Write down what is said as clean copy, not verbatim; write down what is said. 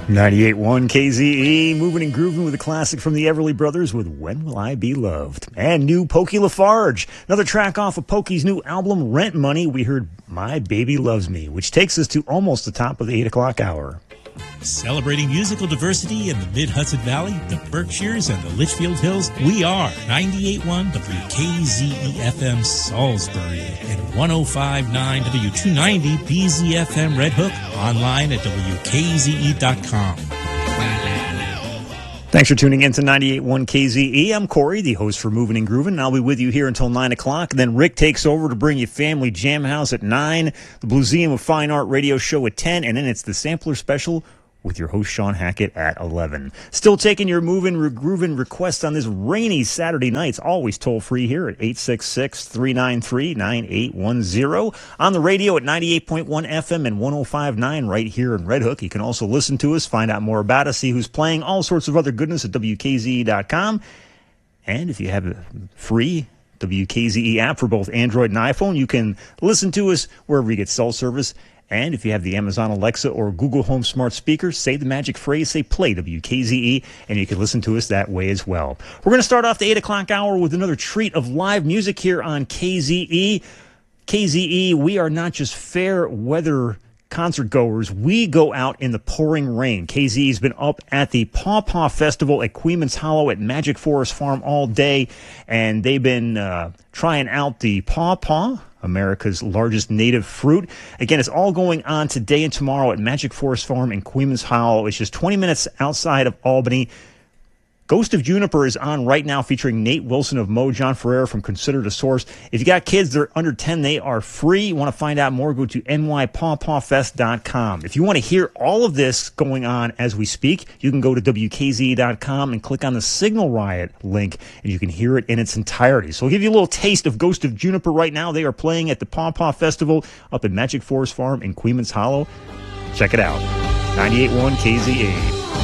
98.1 KZE, moving and grooving with a classic from the Everly Brothers with When Will I Be Loved? And new Pokey Lafarge, another track off of Pokey's new album, Rent Money. We heard My Baby Loves Me, which takes us to almost the top of the 8 o'clock hour. Celebrating musical diversity in the Mid-Hudson Valley, the Berkshires, and the Litchfield Hills, we are 98.1 WKZE-FM Salisbury and 105.9 W290 BZFM Red Hook, online at WKZE.com. Thanks for tuning in to 98.1 KZE. I'm Corey, the host for Moving and Grooving, and I'll be with you here until 9 o'clock. Then Rick takes over to bring you Family Jam House at 9, the Blueseum of Fine Art radio show at 10, and then it's the Sampler Special with your host Sean Hackett at 11. Still taking your Moving and Grooving requests on this rainy Saturday night. It's always toll-free here at 866-393-9810. On the radio at 98.1 FM and 105.9 right here in Red Hook. You can also listen to us, find out more about us, see who's playing, all sorts of other goodness at WKZE.com. And if you have a free WKZE app for both Android and iPhone, you can listen to us wherever you get cell service. And if you have the Amazon Alexa or Google Home smart speakers, say the magic phrase, say play WKZE, and you can listen to us that way as well. We're going to start off the 8 o'clock hour with another treat of live music here on KZE. KZE, we are not just fair weather concert goers, we go out in the pouring rain. KZE's been up at the Paw Paw Festival at Queens Hollow at Magic Forest Farm all day, and they've been trying out the Paw Paw, America's largest native fruit. Again, it's all going on today and tomorrow at Magic Forest Farm in Queens Hollow. It's just 20 minutes outside of Albany. Ghost of Juniper is on right now, featuring Nate Wilson of Mo, John Ferrer from Consider the Source. If you got kids that are under 10, they are free. You want to find out more, go to nypawpawfest.com. If you want to hear all of this going on as we speak, you can go to WKZE.com and click on the Signal Riot link, and you can hear it in its entirety. So I'll give you a little taste of Ghost of Juniper right now. They are playing at the Paw Paw Festival up at Magic Forest Farm in Queens Hollow. Check it out. 98.1 KZE.